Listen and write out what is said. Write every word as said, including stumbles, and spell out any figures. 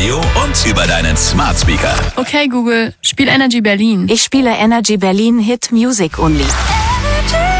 Radio und über deinen Smart Speaker. Okay, Google, spiel Energy Berlin. Ich spiele Energy Berlin Hit Music Only. Energy.